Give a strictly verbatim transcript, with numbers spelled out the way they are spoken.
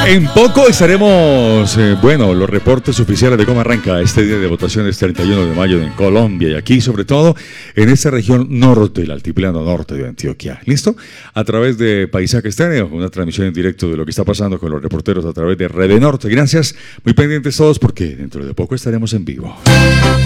En poco estaremos, eh, bueno, los reportes oficiales de cómo arranca este día de votaciones treinta y uno de mayo en Colombia y aquí, sobre todo, en esta región norte, el altiplano norte de Antioquia. ¿Listo? A través de Paisaje Estéreo, una transmisión en directo de lo que está pasando con los reporteros a través de Red Norte. Gracias, muy pendientes todos porque dentro de poco estaremos en vivo.